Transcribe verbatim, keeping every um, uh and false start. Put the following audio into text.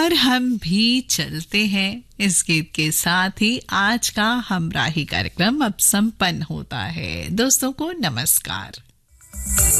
और हम भी चलते हैं। इस गीत के साथ ही आज का हमराही कार्यक्रम अब संपन्न होता है। दोस्तों को नमस्कार।